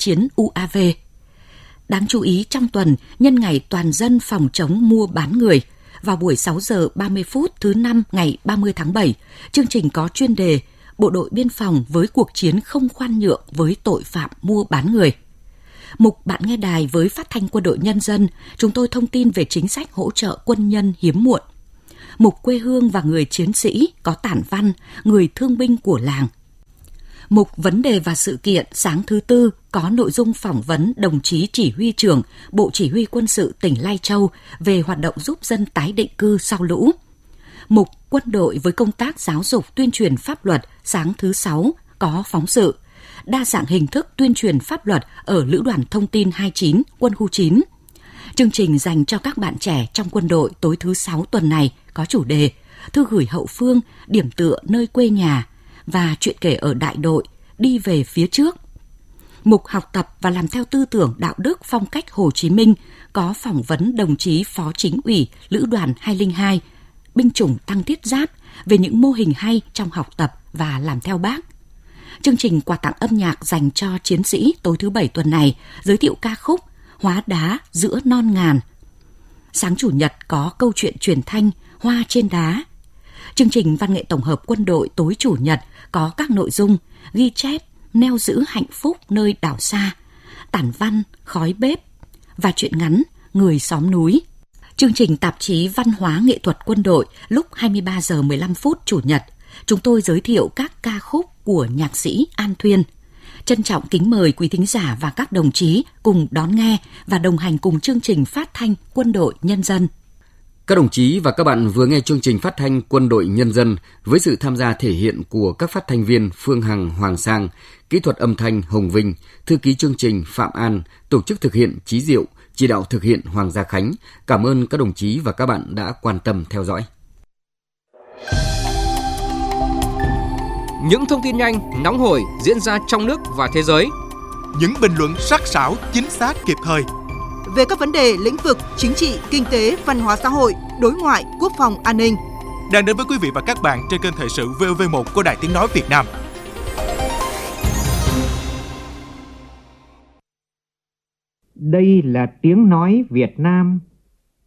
chiến UAV. Đáng chú ý, trong tuần nhân ngày toàn dân phòng chống mua bán người, vào buổi 6 giờ 30 phút thứ 5 ngày 30 tháng 7, chương trình có chuyên đề Bộ đội Biên phòng với cuộc chiến không khoan nhượng với tội phạm mua bán người. Mục Bạn nghe đài với Phát thanh Quân đội Nhân dân, chúng tôi thông tin về chính sách hỗ trợ quân nhân hiếm muộn. Mục Quê hương và người chiến sĩ có tản văn, người thương binh của làng. Mục Vấn đề và sự kiện sáng thứ Tư có nội dung phỏng vấn đồng chí chỉ huy trưởng Bộ Chỉ huy Quân sự tỉnh Lai Châu về hoạt động giúp dân tái định cư sau lũ. Mục Quân đội với công tác giáo dục tuyên truyền pháp luật sáng thứ Sáu có phóng sự, đa dạng hình thức tuyên truyền pháp luật ở Lữ đoàn Thông tin 29, Quân khu 9. Chương trình dành cho các bạn trẻ trong quân đội tối thứ Sáu tuần này có chủ đề Thư gửi hậu phương, điểm tựa nơi quê nhà và chuyện kể ở đại đội, đi về phía trước. Mục Học tập và làm theo tư tưởng đạo đức phong cách Hồ Chí Minh có phỏng vấn đồng chí Phó Chính ủy Lữ đoàn 202, binh chủng tăng thiết giáp về những mô hình hay trong học tập và làm theo Bác. Chương trình quà tặng âm nhạc dành cho chiến sĩ tối thứ Bảy tuần này giới thiệu ca khúc Hóa đá giữa non ngàn. Sáng Chủ nhật có câu chuyện truyền thanh Hoa trên đá. Chương trình văn nghệ tổng hợp quân đội tối Chủ nhật có các nội dung ghi chép neo giữ hạnh phúc nơi đảo xa, tản văn khói bếp và truyện ngắn Người xóm núi. Chương trình tạp chí Văn hóa nghệ thuật quân đội lúc 23 giờ 15 phút Chủ nhật, chúng tôi giới thiệu các ca khúc của nhạc sĩ An Thuyên. Trân trọng kính mời quý thính giả và các đồng chí cùng đón nghe và đồng hành cùng chương trình phát thanh Quân đội Nhân dân. Các đồng chí và các bạn vừa nghe chương trình phát thanh Quân đội Nhân dân với sự tham gia thể hiện của các phát thanh viên Phương Hằng, Hoàng Sang, kỹ thuật âm thanh Hồng Vinh, thư ký chương trình Phạm An, tổ chức thực hiện Chí Diệu, chỉ đạo thực hiện Hoàng Gia Khánh. Cảm ơn các đồng chí và các bạn đã quan tâm theo dõi. Những thông tin nhanh, nóng hổi diễn ra trong nước và thế giới. Những bình luận sắc sảo, chính xác, kịp thời. Về các vấn đề lĩnh vực chính trị, kinh tế, văn hóa xã hội, đối ngoại, quốc phòng, an ninh. Đang đến với quý vị và các bạn trên kênh Thời sự VOV1 của Đài Tiếng nói Việt Nam. Đây là tiếng nói Việt Nam.